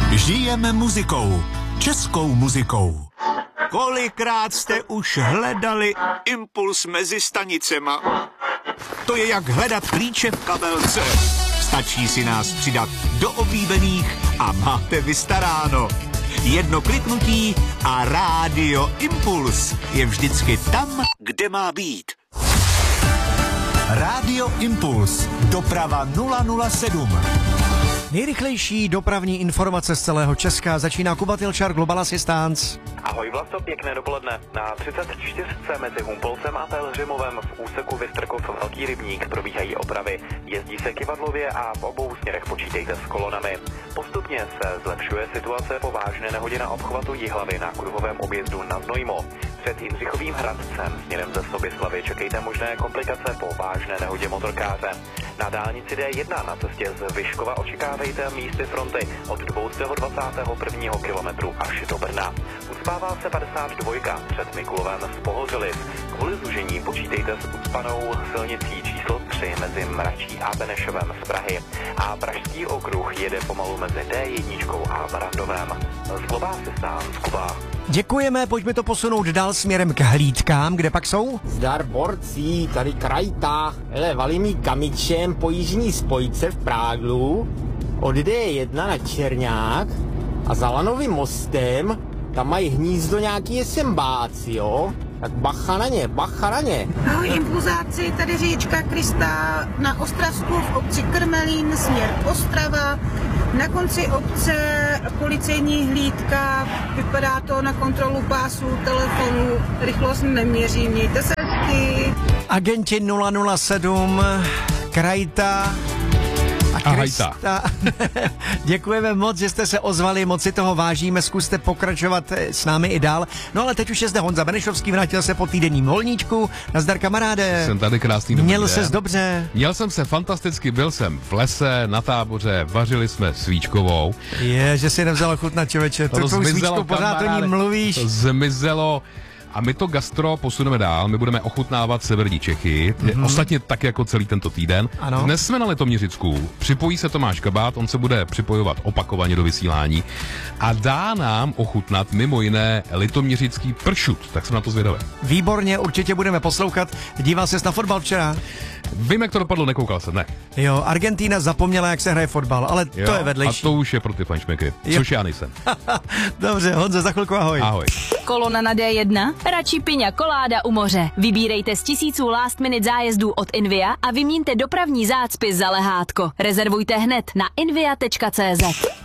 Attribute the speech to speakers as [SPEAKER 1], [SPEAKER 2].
[SPEAKER 1] Žijeme muzikou, českou muzikou. Kolikrát jste už hledali impuls mezi stanicema? To je jak hledat klíče v kabelce. Stačí si nás přidat do oblíbených a máte vystaráno. Jedno kliknutí a Rádio Impuls je vždycky tam, kde má být. Rádio Impuls. Doprava 007.
[SPEAKER 2] Nejrychlejší dopravní informace z celého Česka začíná Kuba Tilčar, Global Assistance.
[SPEAKER 3] Ahoj Vlasto, pěkné dopoledne. Na 34 mezi Humpolcem a Pelhřimovem v úseku Vystrkov Velký Rybník probíhají opravy. Jezdí se kyvadlově a v obou směrech počítejte s kolonami. Postupně se zlepšuje situace po vážné nehodě na obchvatu Jihlavy na kruhovém objezdu na Znojmo. Před Jindřichovým Hradcem směrem ze Soběslavy čekejte možné komplikace po vážné nehodě motorkáře. Na dálnici D1 na cestě z Vyškova očekávejte místy fronty od 221. kilometru až do Brna. Ucpává se 52 před Mikulovem z Pohořelic. Kvůli zužení počítejte s ucpanou silnicí číslo 3 mezi Mračí a Benešovem z Prahy. A Pražský okruh jede pomalu mezi D1 a Barandovem. Z Global Assistance Kuba.
[SPEAKER 2] Děkujeme, pojďme to posunout dál směrem k hlídkám, kde pak jsou?
[SPEAKER 4] Zdar borcí, tady Krajta, hele, valí mi kamičem po jižní spojce v Práglu, od D1 na Černák a za Lanovým mostem, tam mají hnízdo nějaký SMBáci, jo? Tak bacha na ně, bacha na ně.
[SPEAKER 5] Ahoj impulzáci, tady říčka Krista na Ostravsku v obci Krmelín, směr Ostrava. Na konci obce policejní hlídka, vypadá to na kontrolu pásů, telefonu, rychlost neměří, mějte se hezky.
[SPEAKER 2] Agenti 007, Krajta a Krista. Děkujeme moc, že jste se ozvali, moc si toho vážíme, zkuste pokračovat s námi i dál. No ale teď už je zde Honza Benešovský, vrátil se po týdenním volníčku. Nazdar kamaráde.
[SPEAKER 6] Jsem tady, krásný dobrý
[SPEAKER 2] Měl
[SPEAKER 6] den.
[SPEAKER 2] ses dobře?
[SPEAKER 6] Měl jsem se fantasticky, byl jsem v lese, na táboře, vařili jsme svíčkovou.
[SPEAKER 2] Je, že si nevzal ochutnat, člověče, to svíčkou pořád o ní mluvíš.
[SPEAKER 6] To zmizelo. A my to gastro posuneme dál, my budeme ochutnávat severní Čechy, ostatně tak jako celý tento týden.
[SPEAKER 2] Ano.
[SPEAKER 6] Dnes jsme na Litoměřicku, připojí se Tomáš Kabát, on se bude připojovat opakovaně do vysílání a dá nám ochutnat mimo jiné litoměřický pršut, tak jsem na to zvědavý.
[SPEAKER 2] Výborně, určitě budeme poslouchat. Díval ses na fotbal včera?
[SPEAKER 6] Vím, jak to dopadlo, nekoukal jsem, ne.
[SPEAKER 2] Jo, Argentína zapomněla, jak se hraje fotbal, ale
[SPEAKER 6] Jo,
[SPEAKER 2] to je vedlejší.
[SPEAKER 6] A to už je pro ty fanšmeky, což já nejsem.
[SPEAKER 2] Dobře, Honzo, za chvilku ahoj.
[SPEAKER 6] Ahoj.
[SPEAKER 7] Kolona na D1? Radši piňa koláda u moře. Vybírejte z tisíců last minute zájezdů od Invia a vyměňte dopravní zácpy za lehátko. Rezervujte hned na invia.cz.